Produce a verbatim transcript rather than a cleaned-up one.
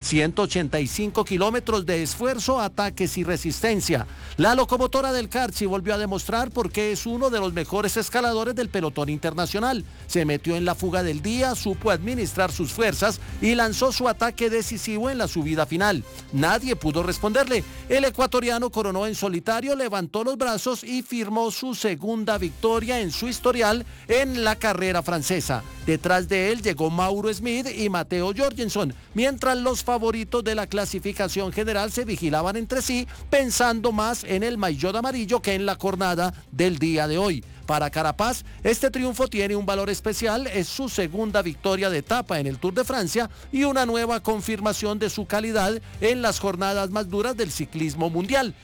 ciento ochenta y cinco kilómetros de esfuerzo, ataques y resistencia. La locomotora del Carchi volvió a demostrar por qué es uno de los mejores escaladores del pelotón internacional. Se metió en la fuga del día, supo administrar sus fuerzas y lanzó su ataque decisivo en la subida final. Nadie pudo responderle. El ecuatoriano coronó en solitario, levantó los brazos y firmó su segunda victoria en su historial en la carrera francesa. Detrás de él llegó Mauro Smith y Matteo Jorgensen, mientras los favoritos de la clasificación general se vigilaban entre sí, pensando más en el maillot amarillo que en la jornada del día de hoy. Para Carapaz, este triunfo tiene un valor especial, es su segunda victoria de etapa en el Tour de Francia y una nueva confirmación de su calidad en las jornadas más duras del ciclismo mundial.